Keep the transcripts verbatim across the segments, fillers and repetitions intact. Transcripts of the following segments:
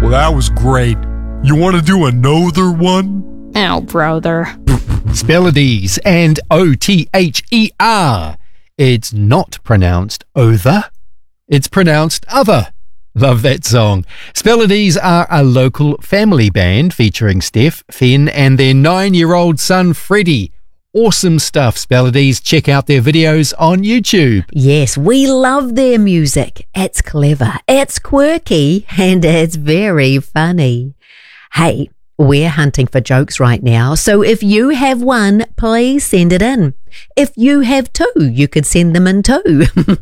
Well, that was great. You want to do another one? Oh, brother. Spellides and O T H E R. It's not pronounced other. It's pronounced other. Love that song. Spellides are a local family band featuring Steph, Finn and their nine-year-old son Freddie. Awesome stuff, Spellides. Check out their videos on YouTube. Yes, we love their music. It's clever, it's quirky, and it's very funny. Hey, we're hunting for jokes right now, so if you have one, please send it in. If you have two, you could send them in too.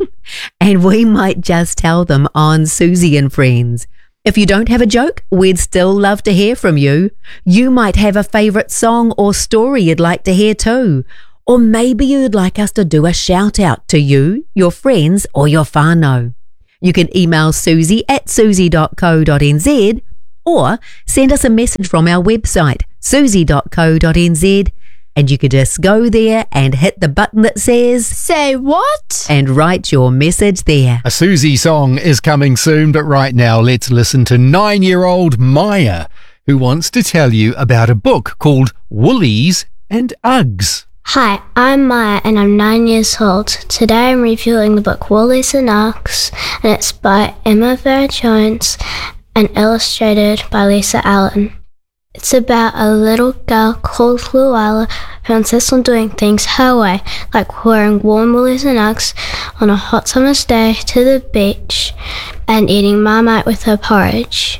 And we might just tell them on Susie and Friends. If you don't have a joke, we'd still love to hear from you. You might have a favourite song or story you'd like to hear too. Or maybe you'd like us to do a shout out to you, your friends or your whānau. You can email Susie at susie dot co dot n z or send us a message from our website, susie dot co dot n z, and you could just go there and hit the button that says Say what? and write your message there. A Susie song is coming soon, but right now let's listen to nine-year-old Maya, who wants to tell you about a book called Woolies and Uggs. Hi, I'm Maya and I'm nine years old. Today I'm reviewing the book Woolies and Uggs, and it's by Emma Vera Jones and illustrated by Lisa Allen. It's about a little girl called Luella who insists on doing things her way, like wearing warm woolies and Uggs on a hot summer's day to the beach and eating Marmite with her porridge.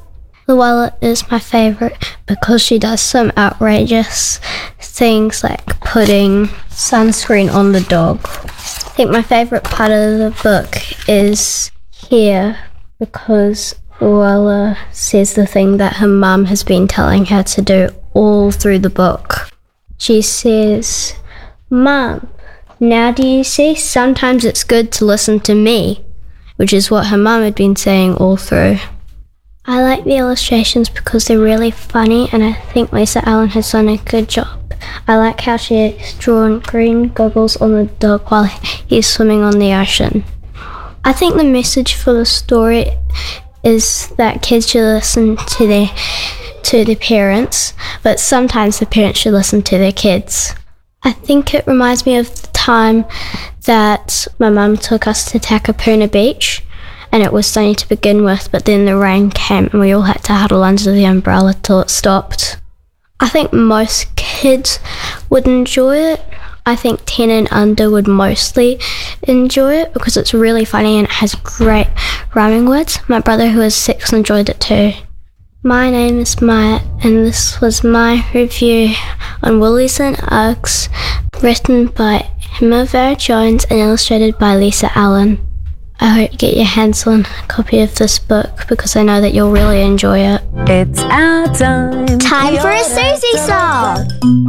Luella is my favourite because she does some outrageous things like putting sunscreen on the dog. I think my favourite part of the book is here because Luella says the thing that her mum has been telling her to do all through the book. She says, "Mum, now do you see? Sometimes it's good to listen to me," which is what her mum had been saying all through. I like the illustrations because they're really funny, and I think Lisa Allen has done a good job. I like how she's drawn green goggles on the dog while he's swimming on the ocean. I think the message for the story is that kids should listen to their to their parents, but sometimes the parents should listen to their kids. I think it reminds me of the time that my mum took us to Takapuna Beach, and it was sunny to begin with, but then the rain came and we all had to huddle under the umbrella till it stopped. I think most kids would enjoy it. I think ten and under would mostly enjoy it because it's really funny and it has great rhyming words. My brother, who is six, enjoyed it too. My name is Maya and this was my review on Woolies and Uggs, written by Emma Vera Jones and illustrated by Lisa Allen. I hope you get your hands on a copy of this book because I know that you'll really enjoy it. It's our time. Time for a Susie song.